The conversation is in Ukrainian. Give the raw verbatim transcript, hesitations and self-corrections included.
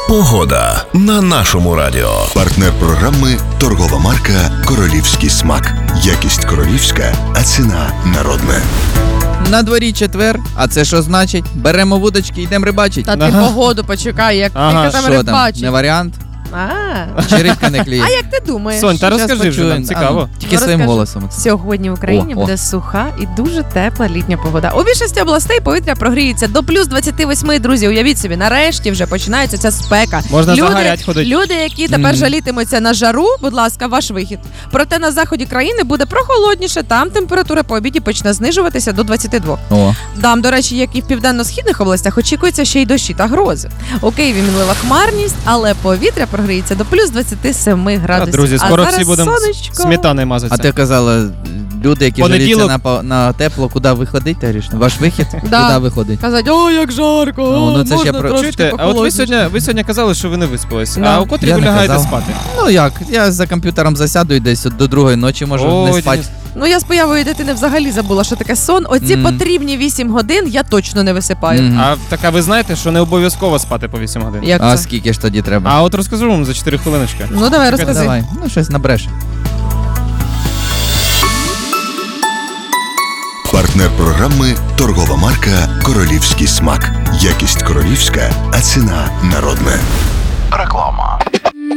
Погода на нашому радіо. Партнер програми – торгова марка «Королівський смак». Якість королівська, а ціна народна. На дворі четвер, а це що значить? Беремо вудочки, йдемо рибачить. Та ти Ага. погоду почекай, як Ага, ти там що там, рибачить. не варіант? А, Чи рибка не кліє? а як ти думаєш? Сонь, та Щас розкажи вже, нам почуємо. цікаво. А, ну, Тільки Ну, своїм розкажи. голосом. Сьогодні в Україні О, о. буде суха і дуже тепла літня погода. У більшості областей повітря прогріється до плюс двадцять вісім, друзі. Уявіть собі, нарешті вже починається ця спека. Можна люди, загорять ходити. люди, які тепер Мгм. жалітимуться на жару, будь ласка, ваш вихід. Проте на заході країни буде прохолодніше, там температура по обіді почне знижуватися до двадцяти двох. О, Там, до речі, як і в південно-східних областях, очікується ще й дощі та грози. У Києві мінлива хмарність, але повітря прогріється до плюс двадцять сім Та, градусів. друзі, скоро а зараз всі будемо сонечко. сметаною а мазатися. ти казала, люди, які Понеділок. жаліться на, по- на тепло, куди виходить, ти говориш? Ваш вихід? Да. Куди виходить? Казать, о, як жарко, Ну, ну, це можна ще про- трошки Чуєте, а от ви похолодніше. сьогодні, ви сьогодні казали, що ви не виспались. Да. А у котрій Я ви не лягаєте казав. спати? Ну як, я за комп'ютером засяду і десь от до другої ночі можу Ой, не спати. Денис. Ну, я з появою дитини взагалі забула, що таке сон. Оці Мгм. потрібні вісім годин я точно не висипаю. Мгм. А так, а ви знаєте, що не обов'язково спати по вісім годин? Як А це? скільки ж тоді треба? А от розкажу вам за чотири хвилиночки. Ну, давай, розкази. Давай, ну щось набреш. Партнер програми – торгова марка «Королівський смак». Якість королівська, а ціна народна. Реклама.